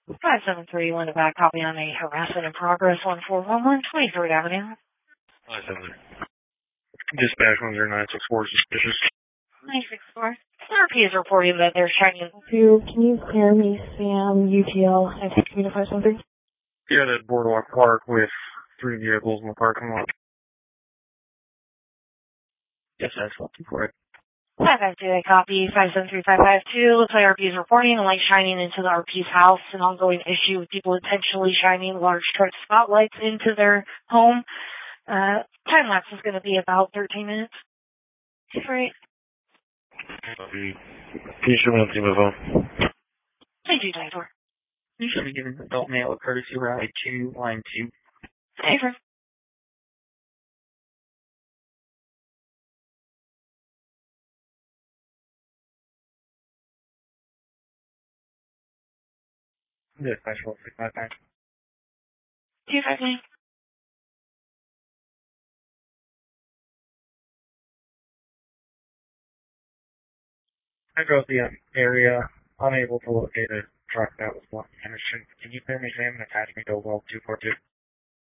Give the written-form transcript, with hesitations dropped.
573, Linda back, copy on a harassment in progress, 1411 23rd Avenue. 573. Dispatch 10964, suspicious. 964. RP is reporting that they're checking. Can you clear me, Sam, UTL, and communicate something? Yeah, that Boardwalk Park with 3 vehicles in the parking lot. Yes, that's looking for it. 552, copy, 573552. Looks like RP is reporting a light shining into the RP's house, an ongoing issue with people intentionally shining large truck spotlights into their home. Time lapse is going to be about 13 minutes. Great. Copy. Can you show me on the phone? Thank you, Dinosaur. You should be giving adult male a courtesy ride to line 2. Safer. Dispatch 659. 259. I drove the area, unable to locate a truck that was blocking intersection. Can you clear me, Sam, and attach me to well 242?